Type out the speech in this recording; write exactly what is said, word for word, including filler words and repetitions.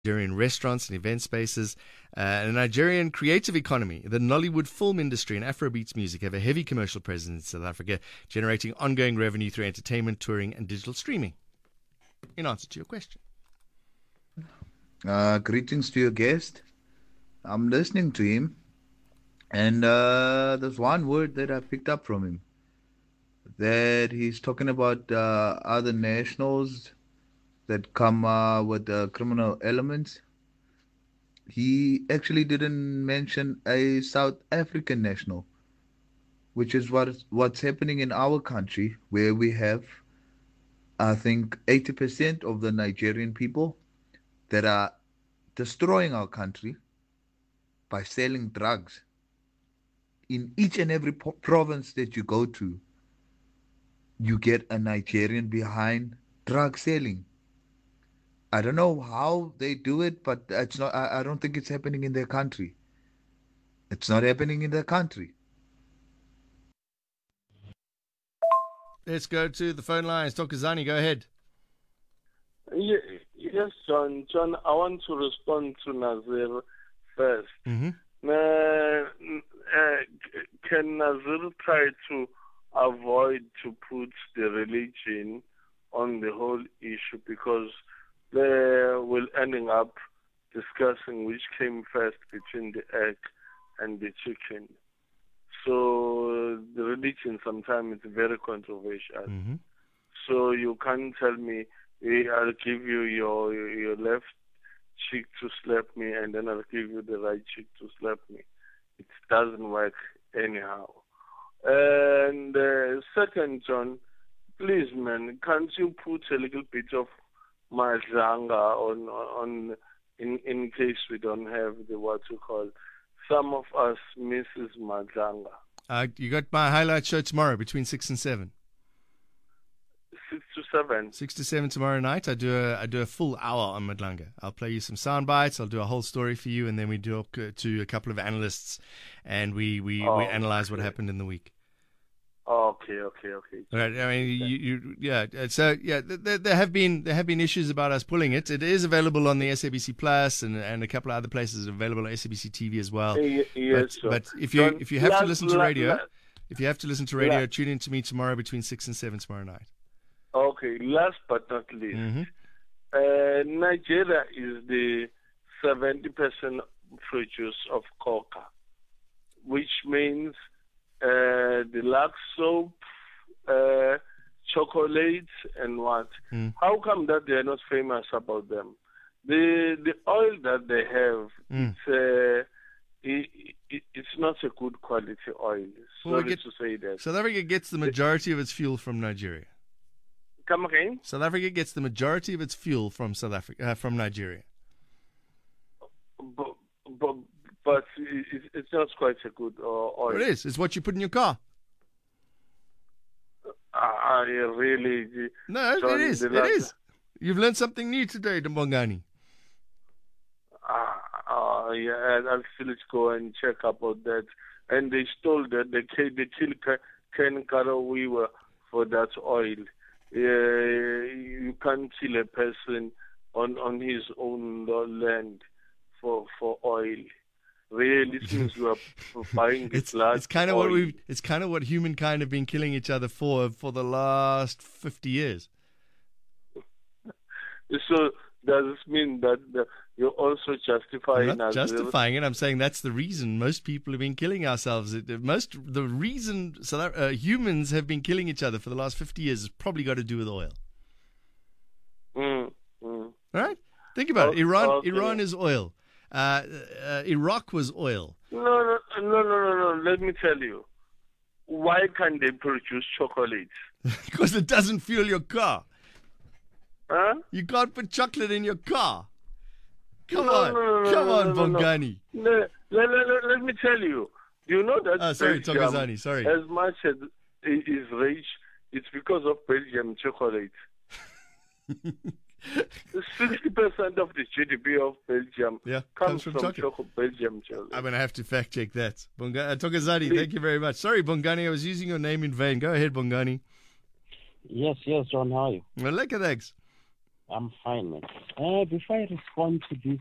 Nigerian restaurants and event spaces, uh, and a Nigerian creative economy. The Nollywood film industry and Afrobeats music have a heavy commercial presence in South Africa, generating ongoing revenue through entertainment, touring, and digital streaming. In answer to your question. Uh, greetings to your guest. I'm listening to him, and uh, there's one word that I picked up from him, that he's talking about uh, other nationals that come uh, with uh, criminal elements. He actually didn't mention a South African national, which is what what's happening in our country, where we have, I think, eighty percent of the Nigerian people that are destroying our country by selling drugs. In each and every po- province that you go to, you get a Nigerian behind drug selling. I don't know how they do it, but it's not. I, I don't think it's happening in their country. It's not happening in their country. Let's go to the phone lines. Thokozani, go ahead. Yes, John. John, I want to respond to Nazir first. Mm-hmm. Uh, uh, can Nazir try to avoid to put the religion on the whole issue, because they will ending up discussing which came first between the egg and the chicken. So the religion sometimes is very controversial. Mm-hmm. So you can't tell me, hey, I'll give you your your left cheek to slap me, and then I'll give you the right cheek to slap me. It doesn't work anyhow. And uh, second, John, please, man, can't you put a little bit of Madlanga on on in in case we don't have the what you call. Some of us misses Madlanga. Uh, you got my highlight show tomorrow between six and seven. Six to seven. Six to seven tomorrow night. I do a I do a full hour on Madlanga. I'll play you some sound bites. I'll do a whole story for you, and then we talk uh, to a couple of analysts, and we we, oh, we analyze okay. what happened in the week. Okay, okay, okay. Right. I mean, you, you yeah. So yeah, there, there have been there have been issues about us pulling it. It is available on the S A B C Plus and and a couple of other places. Available on S A B C T V as well. Yes, but, sure. but if you if you have last, to listen to last, radio, last, if you have to listen to radio, last. tune in to me tomorrow between six and seven tomorrow night. Okay. Last but not least, Mm-hmm. uh, Nigeria is the seventy percent produce of coca, which means uh, the Lux soap. Uh, chocolate and what? Mm. How come that they are not famous about them? The the oil that they have, Mm. it's uh, it, it, it's not a good quality oil. Well, we Sorry get- to say that. South Africa gets the majority of its fuel from Nigeria. Come again? South Africa gets the majority of its fuel from South Africa uh, from Nigeria. But but, but it, it's not quite a good uh, oil. Well, it is. It's what you put in your car. I really. No, John, it is. the It last- is. You've learned something new today, Dambongani. Uh, uh, yeah, I'll still go and check about that. And they stole that they killed, they killed Ken Karawiwa for that oil. Uh, you can't kill a person on, on his own land for for oil. Really, since we are buying the It's blood it's kind of oil. what we it's kind of what humankind have been killing each other for for the last fifty years. So does this mean that the, you're also justifying I'm not us? justifying it. I'm saying that's the reason most people have been killing ourselves. It- Most the reason so that, uh, humans have been killing each other for the last fifty years has probably got to do with oil. Mm, mm. All right, think about Oh, it. Iran okay. Iran is oil. Uh, uh, Iraq was oil. No, no, no, no, no, no. Let me tell you. Why can't they produce chocolate? Because it doesn't fuel your car. Huh? You can't put chocolate in your car. Come No, on. no, no, no, Come no, on, no, no, no. Bongani. Let, let, let, let me tell you. Do you know that Oh, sorry, Belgium, Thokozani, sorry. as much as it is rich, it's because of Belgium chocolate. sixty percent of the G D P of Belgium Yeah, comes, comes from from, chocolate. chocolate. Belgium chocolate. I'm going to have to fact check that. Bonga- uh, Thokozani, thank you very much. Sorry, Bongani, I was using your name in vain. Go ahead, Bongani. Yes, yes, John, how are you? Well, lekker, thanks. I'm fine, man. Uh, before I respond to this